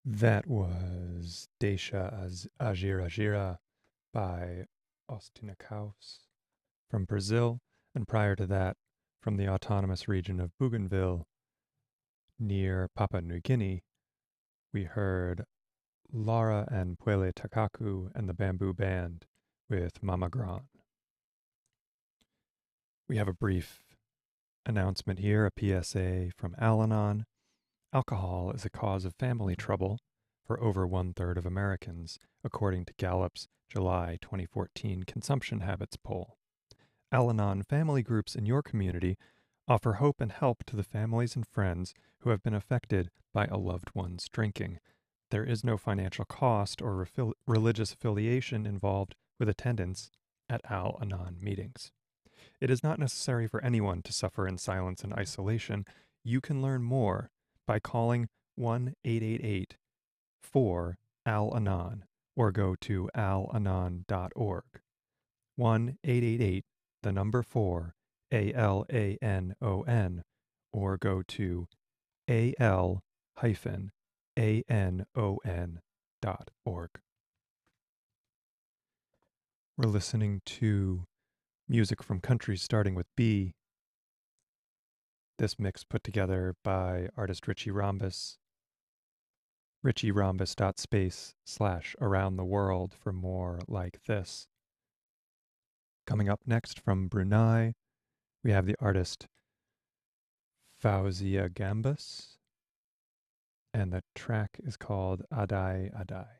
That was Deixa Agir Agira by Ostinacaus from Brazil, and prior to that, from the autonomous region of Bougainville near Papua New Guinea, we heard Lara and Puele Takaku and the Bamboo Band with Mama Gran. We have a brief announcement here, a PSA from Al Anon. Alcohol is a cause of family trouble for over 1/3 of Americans, according to Gallup's July 2014 Consumption Habits Poll. Al Anon family groups in your community offer hope and help to the families and friends who have been affected by a loved one's drinking. There is no financial cost or religious affiliation involved with attendance at Al Anon meetings. It is not necessary for anyone to suffer in silence and isolation. You can learn more by calling 1-888 4 Al Anon or go to alanon.org. 1-888 the number 4 ALANON or go to al-anon.org. We're listening to music from countries starting with B. This mix put together by artist Richie Rhombus. richierhombus.space/around the world for more like this. Coming up next from Brunei, we have the artist Fauzia Gambus, and the track is called Adai Adai.